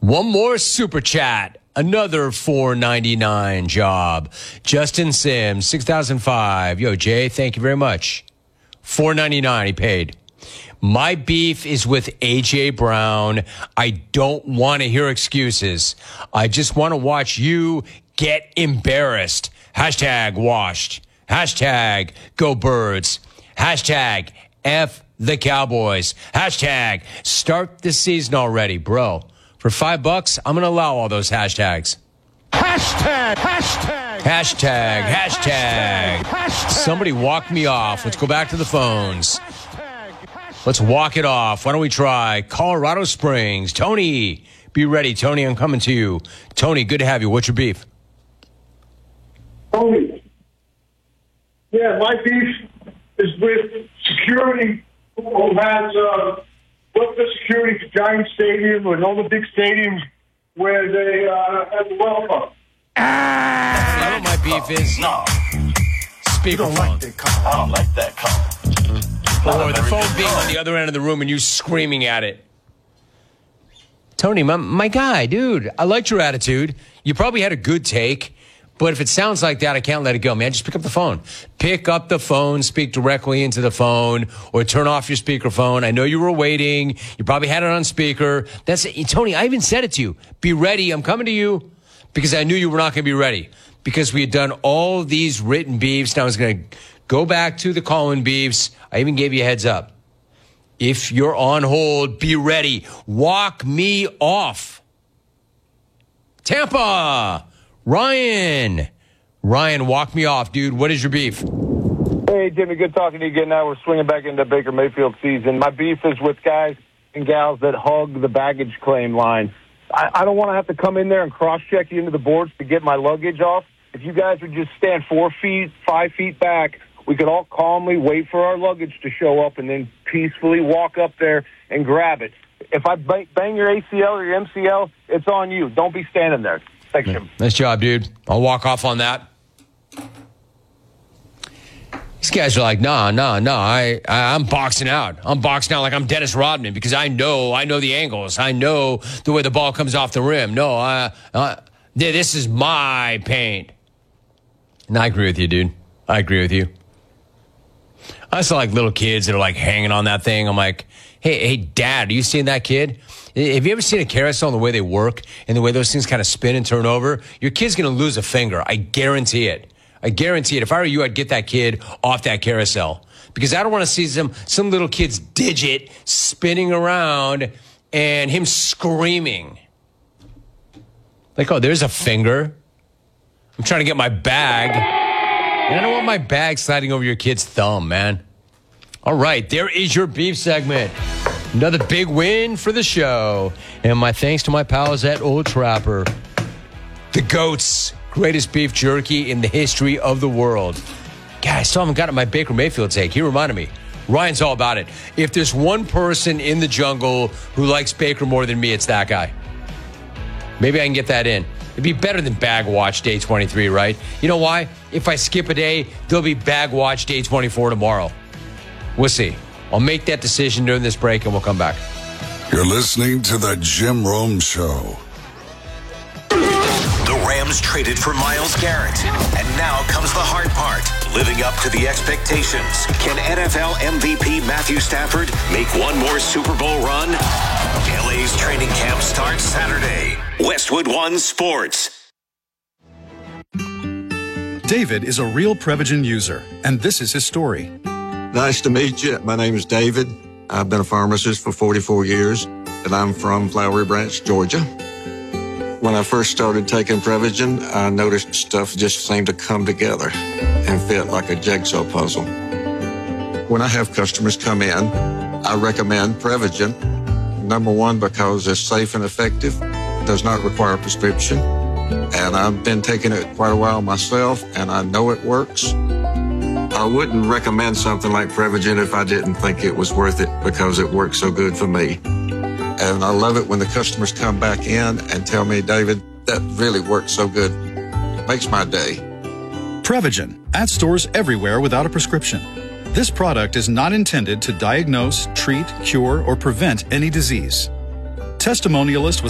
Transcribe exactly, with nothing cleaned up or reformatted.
One more super chat. Another four ninety-nine job. Justin Sims, six thousand five. Yo, Jay, thank you very much. four ninety-nine he paid. My beef is with A J Brown. I don't want to hear excuses. I just want to watch you get embarrassed. Hashtag washed. Hashtag go birds. Hashtag F the Cowboys. Hashtag start the season already, bro. For five bucks, I'm going to allow all those hashtags. Hashtag, hashtag, hashtag, hashtag, hashtag. Somebody walk me off. Let's go back to the phones. Let's walk it off. Why don't we try Colorado Springs? Tony, be ready. Tony, I'm coming to you. Tony, good to have you. What's your beef? Tony. Yeah, my beef is with security who has uh, booked the security for Giant Stadium and all the big stadiums where they uh, have the welcome. Ah! You know what my beef is? No. Speakerphone. Like I don't like that call. Or the phone being on the other end of the room and you screaming at it. Tony, my, my guy, dude, I liked your attitude. You probably had a good take. But if it sounds like that, I can't let it go, man. Just pick up the phone. Pick up the phone, speak directly into the phone, or turn off your speakerphone. I know you were waiting. You probably had it on speaker. That's it. Tony, I even said it to you. Be ready. I'm coming to you because I knew you were not going to be ready because we had done all these written beefs. Now I was going to go back to the call-in beefs. I even gave you a heads up. If you're on hold, be ready. Walk me off. Tampa. Ryan. Ryan, walk me off, dude. What is your beef? Hey, Jimmy, good talking to you again. Now we're swinging back into Baker Mayfield season. My beef is with guys and gals that hug the baggage claim line. I, I don't want to have to come in there and cross-check you into the boards to get my luggage off. If you guys would just stand four feet, five feet back, we could all calmly wait for our luggage to show up and then peacefully walk up there and grab it. If I bang your A C L or your M C L, it's on you. Don't be standing there. Thanks, Jim. Nice job, dude. I'll walk off on that. These guys are like, nah, nah, nah. I, I, I'm boxing out. I'm boxing out like I'm Dennis Rodman because I know, I know the angles. I know the way the ball comes off the rim. No, I, I, this is my paint. And I agree with you, dude. I agree with you. I saw like little kids that are like hanging on that thing. I'm like, hey, hey, Dad, are you seeing that kid? Have you ever seen a carousel and the way they work and the way those things kind of spin and turn over? Your kid's going to lose a finger. I guarantee it. I guarantee it. If I were you, I'd get that kid off that carousel because I don't want to see some, some little kid's digit spinning around and him screaming. Like, oh, there's a finger. I'm trying to get my bag. And I don't want my bag sliding over your kid's thumb, man. All right, there is your beef segment. Another big win for the show. And my thanks to my pals at Old Trapper. The GOAT's greatest beef jerky in the history of the world. God, I still haven't gotten my Baker Mayfield take. He reminded me. Ryan's all about it. If there's one person in the jungle who likes Baker more than me, it's that guy. Maybe I can get that in. It'd be better than Bag Watch Day twenty-three, right? You know why? If I skip a day, there'll be Bag Watch Day twenty-four tomorrow. We'll see. I'll make that decision during this break, and we'll come back. You're listening to The Jim Rome Show. The Rams traded for Myles Garrett, and now comes the hard part, living up to the expectations. Can N F L M V P Matthew Stafford make one more Super Bowl run? L A's training camp starts Saturday. Westwood One Sports. David is a real Prevagen user, and this is his story. Nice to meet you. My name is David. I've been a pharmacist for forty-four years, and I'm from Flowery Branch, Georgia. When I first started taking Prevagen, I noticed stuff just seemed to come together and fit like a jigsaw puzzle. When I have customers come in, I recommend Prevagen. Number one, because it's safe and effective, does not require a prescription, and I've been taking it quite a while myself, and I know it works. I wouldn't recommend something like Prevagen if I didn't think it was worth it because it works so good for me. And I love it when the customers come back in and tell me, David, that really works so good. It makes my day. Prevagen, at stores everywhere without a prescription. This product is not intended to diagnose, treat, cure, or prevent any disease. Testimonialist was